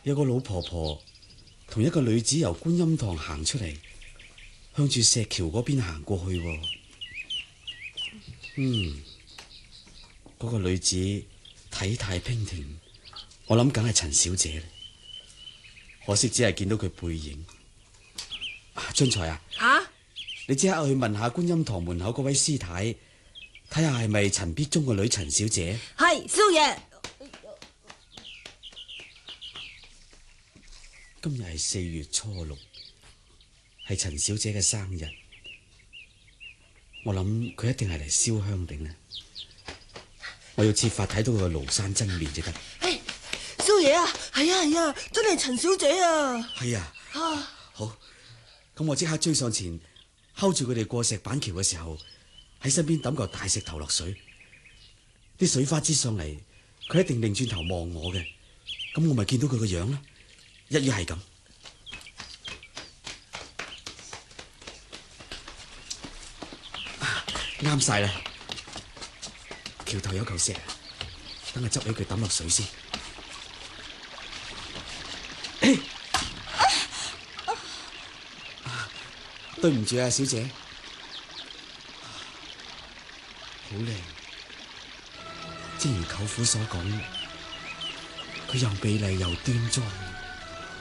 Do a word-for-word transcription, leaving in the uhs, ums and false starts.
有個老婆婆同一個女子由觀音堂行出嚟，向住石橋嗰邊行過去。嗯，嗰個女子體態娉婷，我諗梗係陳小姐啦。可惜只係見到佢背影。張才啊， 啊， 你即刻去問下觀音堂門口嗰位師太，睇下係咪陳必忠個女陳小姐。 係，少爺。 今日係四月初六，係陳小姐嘅生日。我諗佢一定係嚟燒香頂啦。我要設法睇到佢個廬山真面至得。 誒，少爺啊，係啊係啊，真係陳小姐啊。 係啊。 啊， 好，咁我即刻追上前，睺住佢哋過石板橋嘅時候，喺身邊抌嚿大石頭落水，啲水花之上嚟，佢一定擰轉頭望我嘅，咁我咪見到佢個樣啦。一於係咁，啱晒啦！橋頭有嚿石，等我執起佢抌落水先。對唔住啊，小姐，好靚，正如舅父所講，佢又美麗又端莊。